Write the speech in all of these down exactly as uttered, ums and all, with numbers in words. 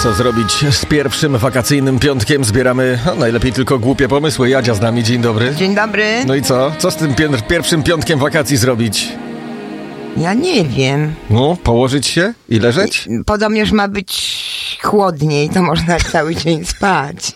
Co zrobić z pierwszym wakacyjnym piątkiem? Zbieramy no, najlepiej tylko głupie pomysły. Jadzia z nami, dzień dobry. Dzień dobry. No i co? Co z tym pier- pierwszym piątkiem wakacji zrobić? Ja nie wiem. No, położyć się i leżeć? Podobnież ma być chłodniej, to można cały dzień spać.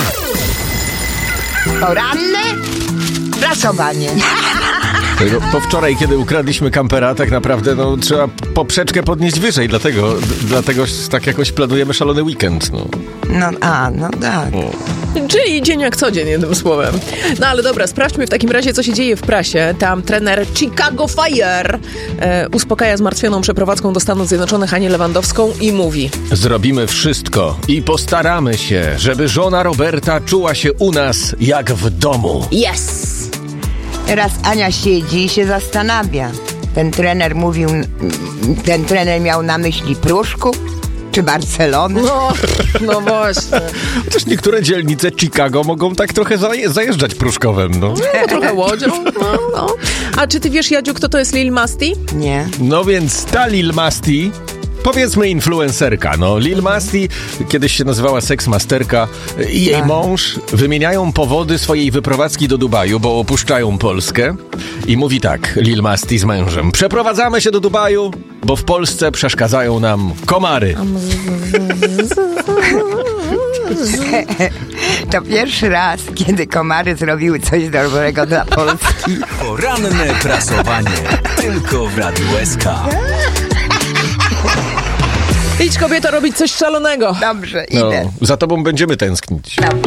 Poranne prasowanie. No, po wczoraj, kiedy ukradliśmy kampera, tak naprawdę no, trzeba poprzeczkę podnieść wyżej, dlatego, d- dlatego tak jakoś planujemy szalony weekend. No. No, a, no tak. Czyli dzień jak co dzień, jednym słowem. No ale dobra, sprawdźmy w takim razie, co się dzieje w prasie. Tam trener Chicago Fire e, uspokaja zmartwioną przeprowadzką do Stanów Zjednoczonych Anię Lewandowską i mówi: Zrobimy wszystko i postaramy się, żeby żona Roberta czuła się u nas jak w domu. Yes! Teraz Ania siedzi i się zastanawia. Ten trener mówił, ten trener miał na myśli Pruszków czy Barcelonę? No, no właśnie. Chociaż niektóre dzielnice Chicago mogą tak trochę zaje- zajeżdżać Pruszkowem, no. No, trochę łodzią. No, no. A czy ty wiesz, Jadziu, kto to jest Lil Masti? Nie. No więc ta Lil Masti, powiedzmy influencerka, no Lil Masti, kiedyś się nazywała Seksmasterka, i jej Tak. mąż wymieniają powody swojej wyprowadzki do Dubaju, bo opuszczają Polskę i mówi tak, Lil Masti z mężem: przeprowadzamy się do Dubaju, bo w Polsce przeszkadzają nam komary. To pierwszy raz, kiedy komary zrobiły coś dobrego dla Polski. Poranne prasowanie tylko w Radiu S K. Idź, kobieto, robić coś szalonego. Dobrze, No, idę. za tobą będziemy tęsknić.